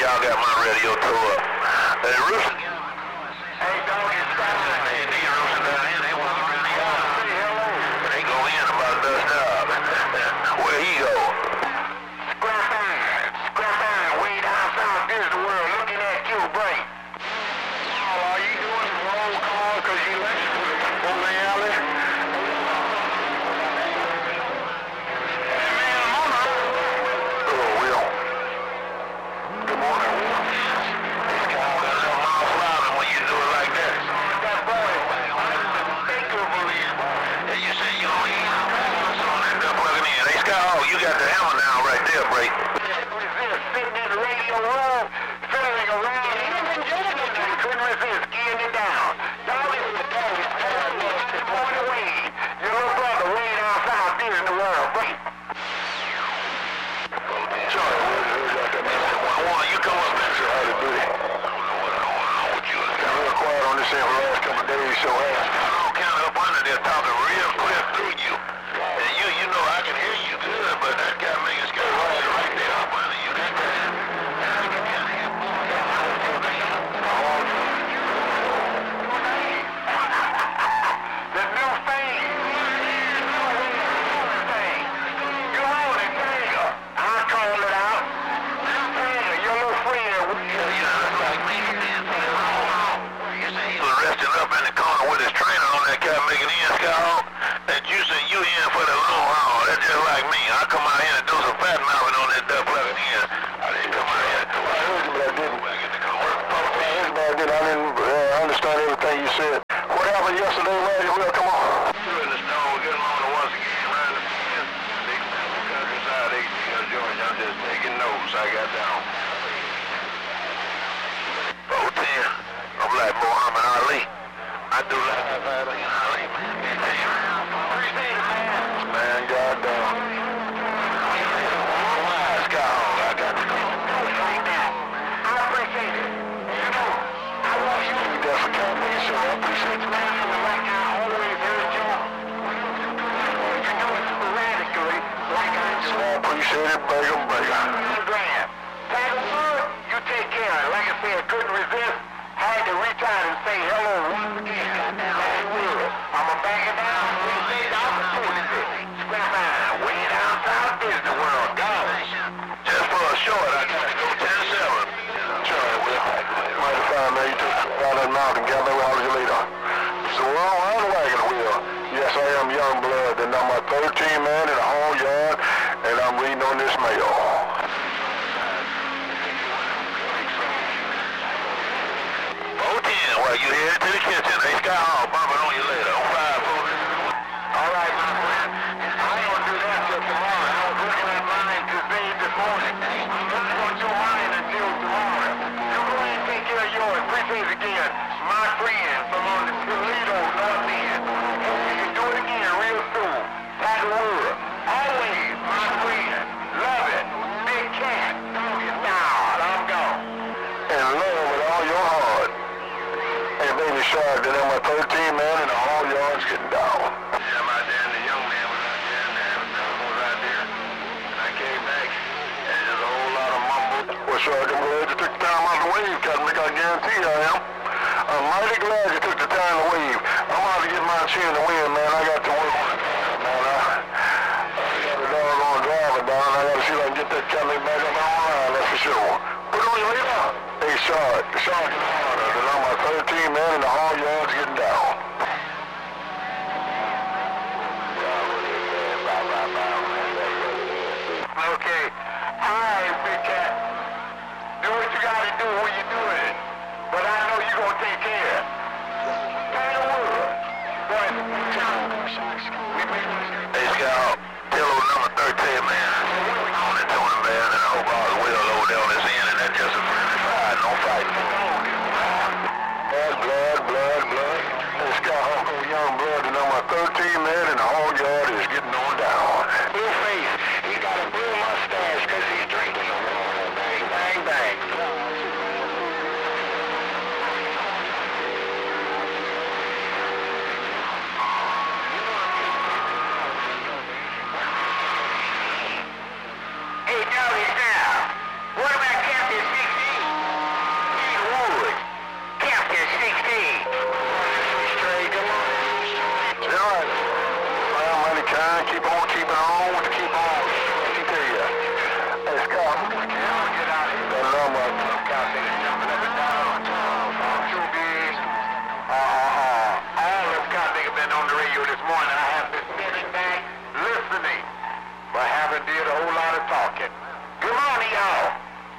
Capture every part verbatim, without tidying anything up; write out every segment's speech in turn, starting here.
y'all got my radio tore up. Hey, Rooster. Hey, dog, it's Scott. Hey, these Roosters down here, they walk around the yard. Say hello. They go in about to dust up. Where he go? Scrap iron. Scrap iron. Way down south, this is the world. Looking at you, break. Oh, are you doing the roll call because you lecture for the bowling alley? You got the hammer now right there, Bray. Sitting in the radio room, filling around, even gentlemen, you couldn't resist, keying it down. Dog is the dog, it's going away. Your little brother way down south, this in the world, Bray. Charlie, one one, you come up there, how to do it. I don't know what's going on with you. It's got real quiet on this end for the last couple of days, so I don't count up under there talking real clear through you. And you, you know I can hear you good, but that guy making Scott right, right there up under you. That guy, the new thing. You own it, Tiger. I'll call it out. Tiger, your little friend. You know, it's like me. You say he was resting up in the corner with his trainer on that guy making in, Scott. And you say you in for the long haul. That's just like me. I come out here and do some fat mouthing on that duck plugging in. I didn't come out here. I heard you, but I didn't. I get to come work. I heard you, but I didn't. I didn't uh, understand everything you said. What happened yesterday, Randy? Well, come on. We're in the snow. We're getting on the once again. Around the big countryside. They got Georgia. I'm just taking notes. I got down. four ten. I'm like Muhammad Ali. I do like Muhammad Ali, man. Man, goddamn. Wise guy, I got to go. Like that. I appreciate it. You know, I want you to be there for company, so I appreciate you, man. Like I always heard you. You know it sporadically, like I do. So I appreciate it, bigger, bigger. Grand. Tiger Wood, you take care. Like I said, couldn't resist. Had to reach out and say hello once again. Tiger Wood. I'ma back it down. Appreciate the opportunity. Scrap iron. Way down south is the world. Go. Just for a short, I gotta go ten seven. Sure, Will. Mighty fine, man. You took out that mountain, got me around you later. So we're all on the wagon, Will. Yes, I am young blood, the number thirteen man in the whole yard, and I'm reading on this mail. Well, you headed to the kitchen. Hey, Scott Hall, bumping on you later. On five, four. All right, my friend. I ain't gonna do that till tomorrow. I was looking at mine today this morning. I'm not gonna do mine until tomorrow. You go ahead and take care of yours. Appreciate it again. My friend from on the Toledo North End. Hope you can do it again real soon. Tiger Wood. Always my friend. Love it. Big cat. Now, I'm gone. And love with all your heart. Hey, baby shark, the number thirteen man in the whole yard's getting down. Yeah, I'm out there and the young man was out there and there was right there. And I came back and there's a whole lot of mumble. Well, shark, I'm glad you took the time out to wave, Captain Mick. I guarantee I am. I'm mighty glad you took the time to wave. I'm out to get my chin in the wind, man. I got to work on it. Man, I, I got the doggone driver down. I got to see if I can get that Captain Mick back up on line, that's for sure. Put it on your later. Hey, Shark, Shark, the number thirteen man in the whole yard's getting down. Okay, all right, big cat. Do what you gotta do when you do it. But I know you're gonna take care. Tiger Wood. Hey, Scott, tell old number thirteen, man. On it to him, man, and I hope all is well over there on this end, and that's just a friendly fire, no fighting. Blood, blood, blood, blood. Hey, Scott Hawk, young blood, the number thirteen, man, and the whole yard is getting on down. Blue face, he got a blue mustache because he's drinking. Bang, bang, bang. Hey, Doggy Style, what about Captain sixteen?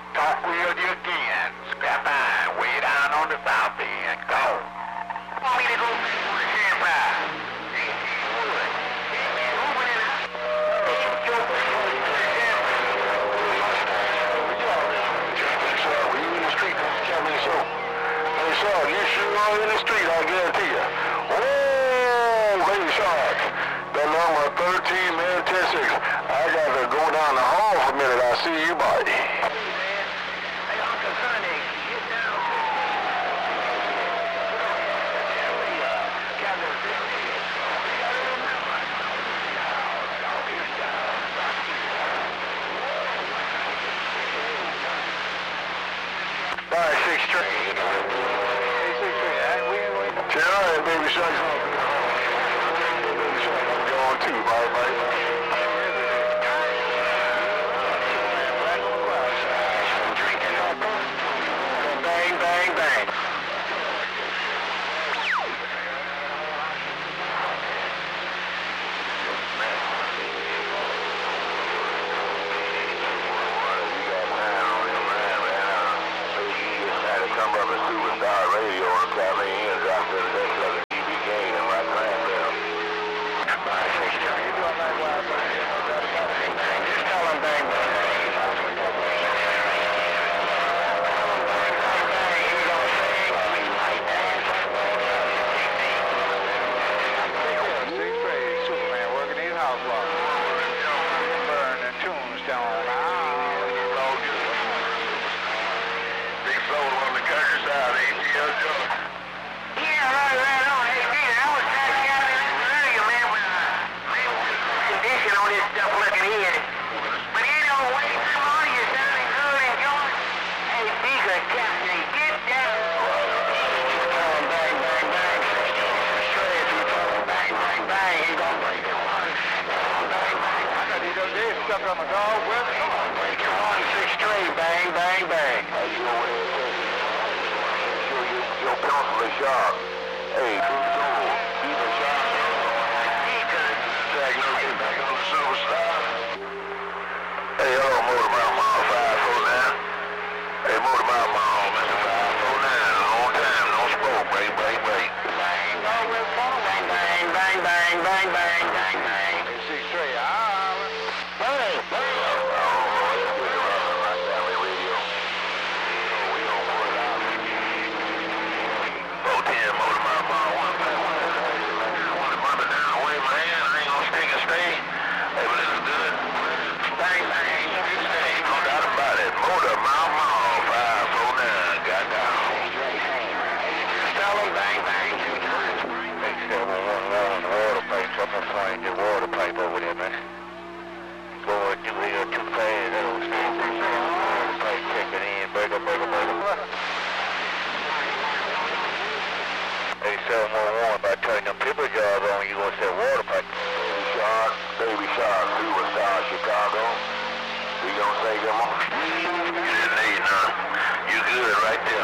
Talk with you again. Scrap line, way down on the south end. Go. Want me to go stand by? Shark, you sure are in the street, I guarantee you. Oh, Baby Shark. That number thirteen, man, ten six. I got to go down the hall for a minute. I'll see you, buddy. Hey, Uncle Sonny, get down. Five, six, straight. Alright, Baby Shark. Baby Shark, I'm going too, bye bye. Bang, bang, bang. Come up a superstar radio and tell me and drop to the next level T V game in my grand bill. Just tell him bang bang. Six trade, Superman working his house block. Burn the tombstone. Big soul on the countryside, A T L Joe. Yeah, right, right on. Hey, Peter, I was trying to get out earlier, man, with uh, condition on this stuff looking in. But you know, wait some more, you sounding good and going. Hey, Beaker, Captain, get down. Bang, bang, bang, bang. Straight through trouble. Bang, bang, bang. Ain't gonna break it one. Bang, bang. I got these other days stuck on the dog with me. Break it one, six straight. Bang, bang, bang. Your pencil is sharp. Hey, true soul. Keep it sharp. Jack, no get back on the superstar. Hey, hello, Motor Mouth Mall five four nine. Hey, Motor Mouth Mall, Mister five four nine. Long time, no smoke. Bang, bang, bang. Bang, bang, bang, bang, bang, bang, bang, bang, bang, bang. Six straight. Ah, bang, bang. Find your water pipe over there, man. Going too here too fast. That old water pipe checking in. Burger, burger, burger. Hey, seven one one, by turning them paper jars on, you gonna say water pipe. Baby Shark, Baby Shark, superstar Chicago. We gonna say good morning. You didn't need none. You good right there.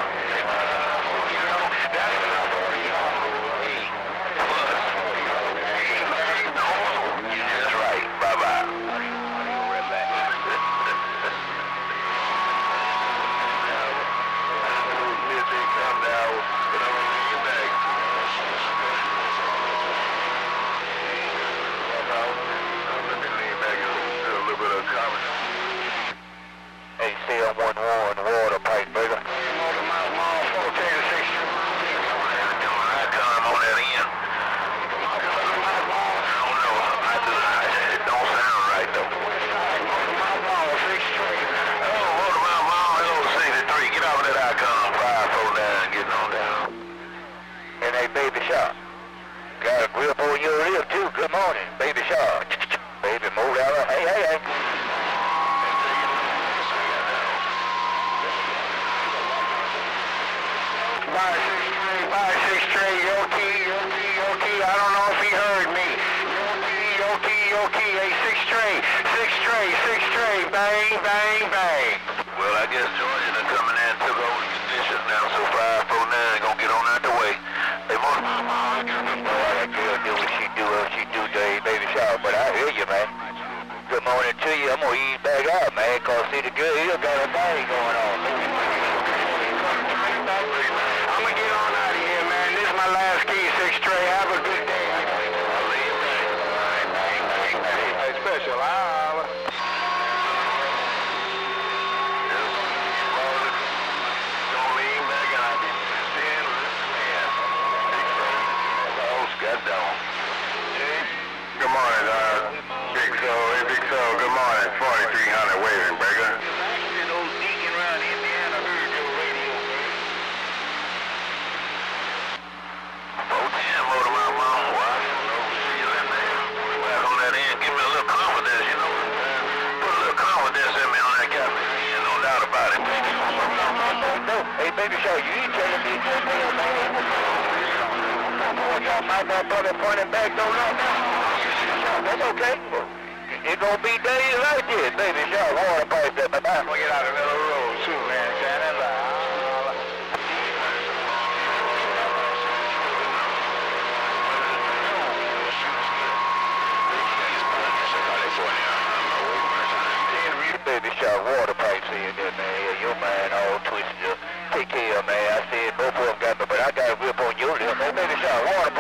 Hey, seven one one, water pipe, burger. Motor Mouth Mall, fourteen six. I come on that end. I don't know. I do. It don't sound right, though. Motor Mouth Mall, six three. Oh, Motor Mouth Mall, hello, sixty-three. Get out of that icon, five four nine, getting on down. And hey, Baby Shark. Got a grip on your lip, too. Good morning, Baby Shark. Baby, move out. Hey, hey, hey. Five six three, five six three, Yoki, Yoki, Yoki. I don't know if he heard me. Yoki, Yoki, Yoki. Hey, six three, six three, six three. Bang, bang, bang. Well, I guess Georgia done coming in took over the conditions now, so five four nine gonna get on out the way. Hey, Motor Mama, boy, that girl do what she do, what she do, Baby Shark. But I hear you, man. Good morning to you. I'm gonna ease back out, man. man, cause see the good, you got a thing going on. I'm gonna get on out of here, man. This is my last key, six Trey. Have a good day. I'll leave you back. All right, bang, bang, bang. Hey, special, I'll holler. Don't lean back, and I'll be seeing this man. Big Trey. Oh, Scott down. Good morning, uh, Big Soul. Hey, Big Soul, good morning. forty-three hundred waving, Breaker. An old deacon around Indiana heard your radio, man. Oh, damn, motor my mom. Well, I didn't know she was in there. Back on that end, give me a little confidence, you know. Put a little confidence in me on that captain. Yeah, no doubt about it. No, hey, Baby Show, you ain't telling me that, man. Y'all might not put it pointing back, don't know. That's okay. It's gonna be days like this, baby. Y'all water pipes at my back. I'm gonna get out of the middle of the road too, man. Standing by. Baby, shot water pipes in there, man. Your man all twisted up. Take care, man. I said